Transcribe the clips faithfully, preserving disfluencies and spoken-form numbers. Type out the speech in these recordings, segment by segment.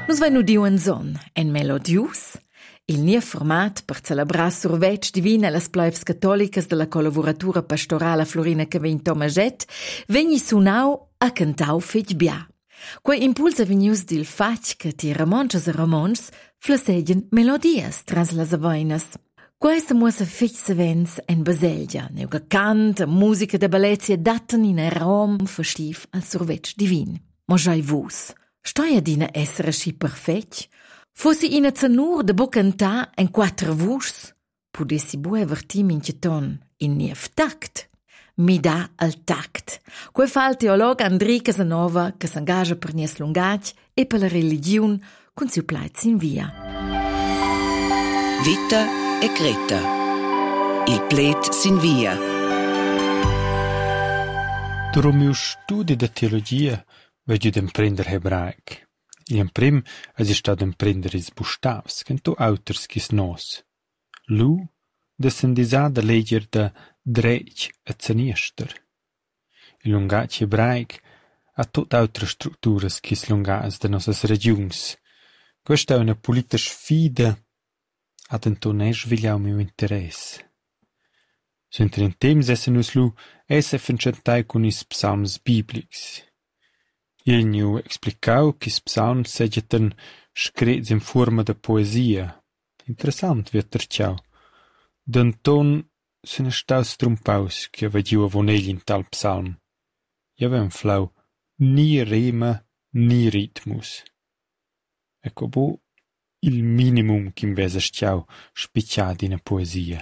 Nus vai nu diu en zon, en melodius, il nia format per celebrar survetg divin e las plaives cattolicas della collaboratura pastorala Florina Cavegn Tomaget, vegni sunau a cantau fetg bia. Quei impulsa vegnius dil fatg che ti ramonchas e ramons flasegien melodias trans las avainas. Quei se muosa fetg savens en baselgia, neu che cant, musica de bellezia datten in a rom festiv al survetg divin. Ma giai vus, stoia dina essere schi perfetg? Fossi ina zanur de bo cantà en quattro vus, pudessi bu everti mincheton in niev takt. Mi dà al tact. Quei fa il teolog Andrì Casanova che s'engagia per nies lungatg e per la religiun cun siu plaiz in via. Vita e Greta. Il pleit sin via. Durant miu studi de teologia veggio d'emprender hebraic. In prim es ist stato emprender is bustavs, che tu auters chis nos. Lu, de sendisà de leger de drech e zaniester. Il lungatg hebraic ha tot autre structuras chis lungas de nossas regiuns. Questa è una politica sfida ad entonè svigliau miu interess. S'entre in temps essen nus lu esse fencentai con is psalms biblics. Il nu explicau che is psalms segeten screts in forma de poesia. Interessant wird er ciao. D'enton se ne staus trumpaus che vediu avonegli in tal psalm. Javem flau ni rima ni ritmus. Ecco bo il minimum che invece stiau spicciad in a poesia.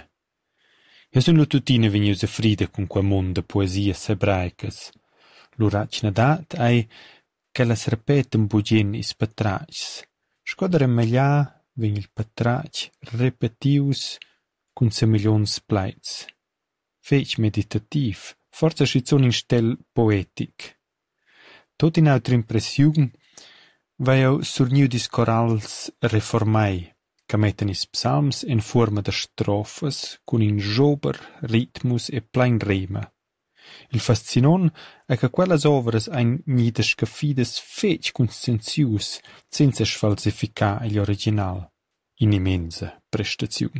Io sono tuttine venius a frida con quel mondo de poesias ebraicas. L'uracna dat ai che las repeten bugien is patracs. Scodere meglià vegn il patrac repetius cun se milions plaits. Fec meditativ, forza schizun in stel poetic. Tot in altra impressiun vaio surniu dis corals reformai, che metten is psalms in forma de strofas cun in jober ritmus e plain rima. Il fascinon è che quellas ovras ein nides scafides fec cun sensius, senza sfalsificar gli original, in immensa prestaziun.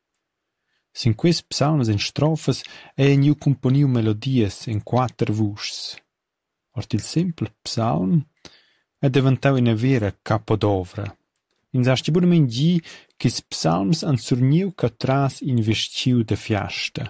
Sin quest psalms in strofas è niu componiu melodias in quattro vus. Ort il semple psalm è diventau una vera capodovra. In sasti budamen gi che s psalms han surniu catras investiu de fiasta.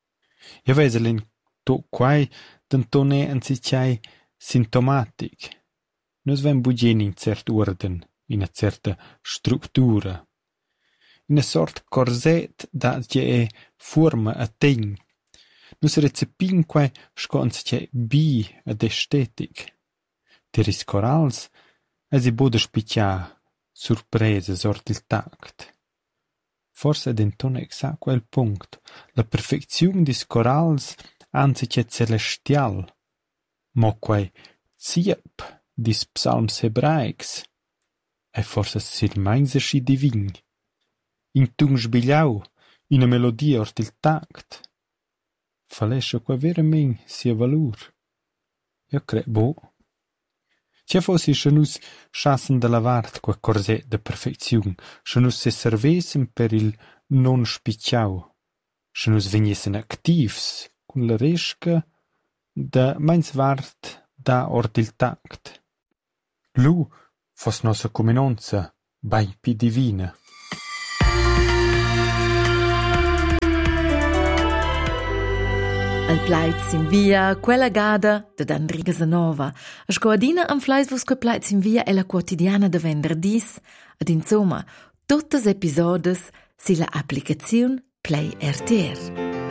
Ja veselen to quai d'antone anzitgai sintomatic. Nus vem bugen in cert orden, in a certa struttura. In a sort corset da je forma a tegn. Nus recepin quai sco anzitgai bi ad estetic. Teris corals es i boda spiccia surpreses ort il tact. Forse d'entone exact quel punct. La perfecziun dis corals anziché celestial, mo quai ziep dis psalms hebraics, e forse sil mainzer schi divin. In tung sbigliau, in a melodia ort il tact, falesce qua veramen sia valur. Io cre bo. Cia fossi se nus schassen de lavart qua corset de perfecziun, se nus se servesen per il non spicciau, se nus vegniesen activs, con la resca da meins vart da ort il tact. Lu fos nossa cominonza bai pi divina. Al plaiz in via, quella gada de Andrì Casanova. A scoadina am flais vus que plaiz in via è la quotidiana de venderdis, ad insomma, tuttas episodes si la applicaziun Play R T R.